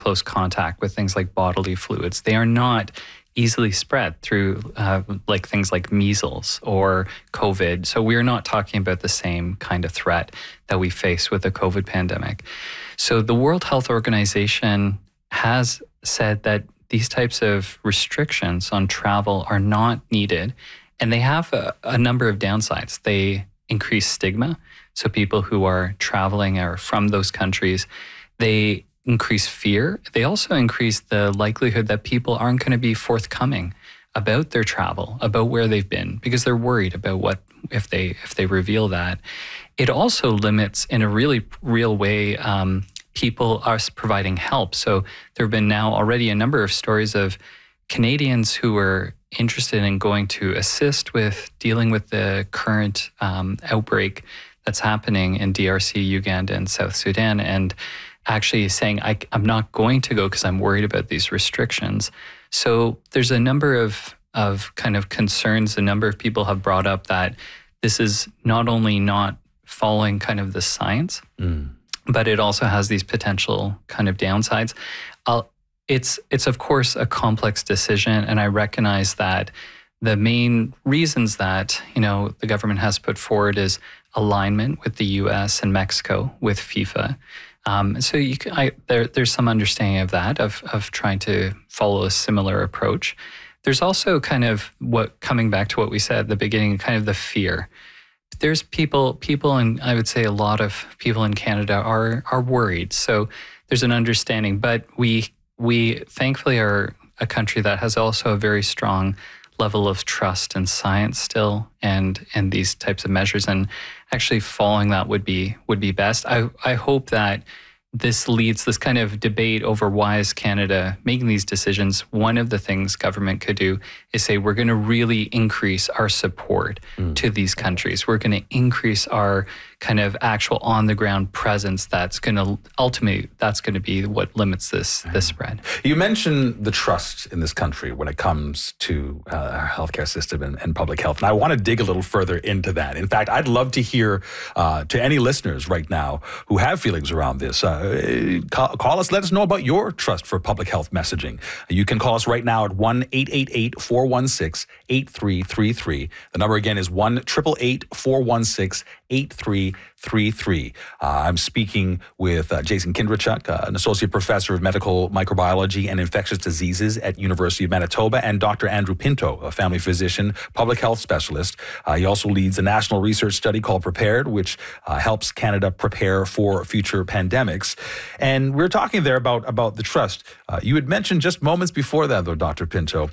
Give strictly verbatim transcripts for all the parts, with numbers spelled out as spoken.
close contact with things like bodily fluids. They are not easily spread through uh, like things like measles or COVID. So we're not talking about the same kind of threat that we face with the COVID pandemic. So the World Health Organization has said that these types of restrictions on travel are not needed, and they have a, a number of downsides. They increase stigma. So people who are traveling or from those countries, they increase fear. They also increase the likelihood that people aren't going to be forthcoming about their travel, about where they've been, because they're worried about what if they if they reveal that. It also limits, in a really real way, um, people us providing help. So there have been now already a number of stories of Canadians who were interested in going to assist with dealing with the current um, outbreak that's happening in D R C, Uganda, and South Sudan, and actually saying, I, I'm not going to go because I'm worried about these restrictions. So there's a number of, of kind of concerns. A number of people have brought up that this is not only not following kind of the science, mm. but it also has these potential kind of downsides. I'll, it's, it's of course a complex decision, and I recognize that the main reasons that, you know, the government has put forward is alignment with the U S and Mexico with FIFA. Um, so you can, I, there, there's some understanding of that, of of trying to follow a similar approach. There's also kind of what, coming back to what we said at the beginning, kind of the fear. There's people, people, and I would say a lot of people in Canada are are worried. So there's an understanding, but we we thankfully are a country that has also a very strong level of trust in science still, and and these types of measures, and actually following that would be would be best. I I hope that this leads this kind of debate over why is Canada making these decisions. One of the things government could do is say, we're going to really increase our support mm. to these countries. We're going to increase our kind of actual on the ground presence. That's going to ultimately, that's going to be what limits this, this spread. You mentioned the trust in this country when it comes to uh, our healthcare system and, and public health. And I want to dig a little further into that. In fact, I'd love to hear uh, to any listeners right now who have feelings around this, uh, call, call us, let us know about your trust for public health messaging. You can call us right now at one eight eight eight, four one six, eight three three three. The number again is one eight eight eight, four one six, eight three three three. Uh, I'm speaking with uh, Jason Kindrachuk, uh, an associate professor of medical microbiology and infectious diseases at University of Manitoba, and Doctor Andrew Pinto, a family physician, public health specialist. Uh, he also leads a national research study called PREPARED, which uh, helps Canada prepare for future pandemics. And we we're talking there about, about the trust. Uh, you had mentioned just moments before that, though, Doctor Pinto,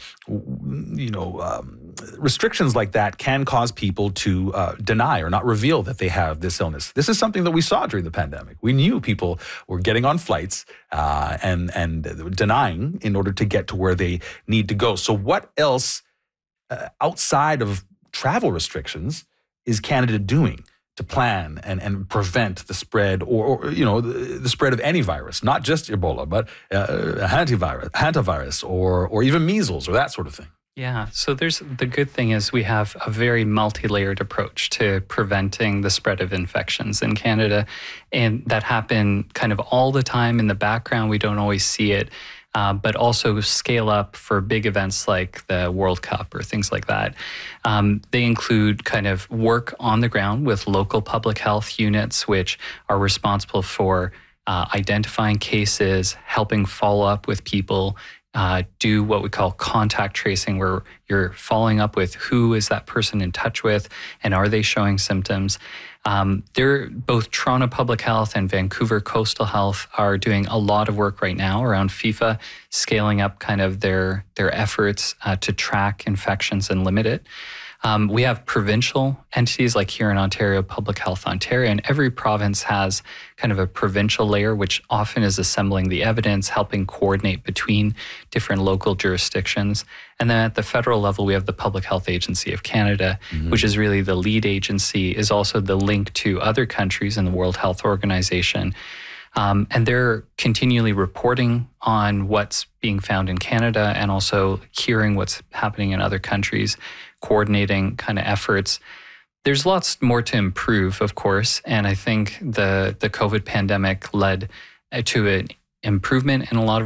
you know, um, restrictions like that can cause people to uh, deny or not reveal that they have this illness. This is something that we saw during the pandemic. We knew people were getting on flights uh, and and denying in order to get to where they need to go. So what else uh, outside of travel restrictions is Canada doing to plan and, and prevent the spread or, or you know, the, the spread of any virus, not just Ebola, but uh, hantavirus, hantavirus or, or even measles or that sort of thing? Yeah, so there's the good thing is we have a very multi-layered approach to preventing the spread of infections in Canada, and that happen kind of all the time in the background. We don't always see it, uh, but also scale up for big events like the World Cup or things like that. Um, they include kind of work on the ground with local public health units, which are responsible for uh, identifying cases, helping follow up with people, Uh, do what we call contact tracing, where you're following up with who is that person in touch with and are they showing symptoms. Um, they're both Toronto Public Health and Vancouver Coastal Health are doing a lot of work right now around FIFA, scaling up kind of their, their efforts uh, to track infections and limit it. Um, we have provincial entities like here in Ontario, Public Health Ontario, and every province has kind of a provincial layer, which often is assembling the evidence, helping coordinate between different local jurisdictions. And then at the federal level, we have the Public Health Agency of Canada, mm-hmm. which is really the lead agency, is also the link to other countries in the World Health Organization. Um, and they're continually reporting on what's being found in Canada and also hearing what's happening in other countries, coordinating kind of efforts. There's lots more to improve, of course, and I think the, the COVID pandemic led to an improvement in a lot of